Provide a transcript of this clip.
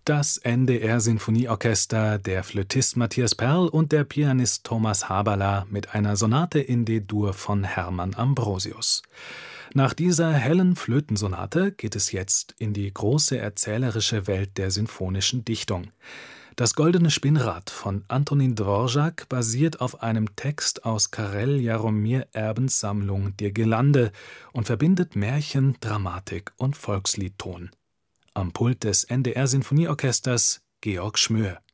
Das NDR-Sinfonieorchester, der Flötist Matthias Perl und der Pianist Thomas Haberler mit einer Sonate in D-Dur von Hermann Ambrosius. Nach dieser hellen Flötensonate geht es jetzt in die große erzählerische Welt der sinfonischen Dichtung. Das Goldene Spinnrad von Antonin Dvorak basiert auf einem Text aus Karel Jaromír Erbens Sammlung Dir Girlande und verbindet Märchen, Dramatik und Volksliedton. Am Pult des NDR-Sinfonieorchesters Georg Schmöhr.